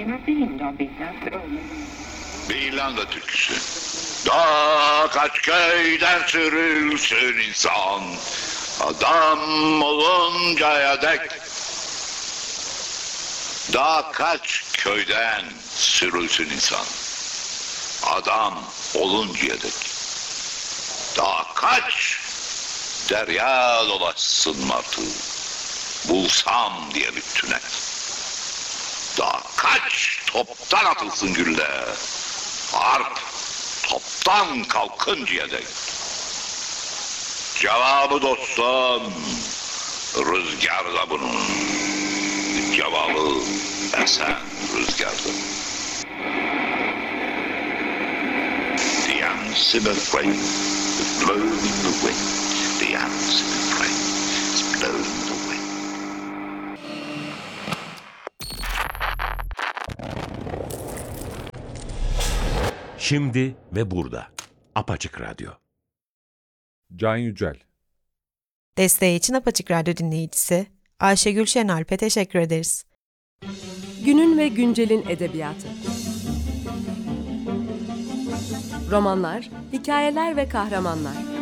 Bir İrlanda türküsü. Daha kaç köyden sürülsün insan, adam oluncaya dek. Daha kaç köyden sürülsün insan, adam oluncaya dek. Daha kaç derya dolaşsın martı, bulsam diye bir tüne. Daha kaç toptan atılsın güller, harp toptan kalkıncaya dek. Cevabı dostum, rüzgarda bunun. Cevabı esen rüzgarda. The answer refrain is blown in the wind. The answer refrain is blown in the wind. Şimdi ve burada. Apaçık Radyo. Can Yücel. Desteği için Apaçık Radyo dinleyicisi Ayşegül Şenalp'e teşekkür ederiz. Günün ve güncelin edebiyatı. Romanlar, hikayeler ve kahramanlar.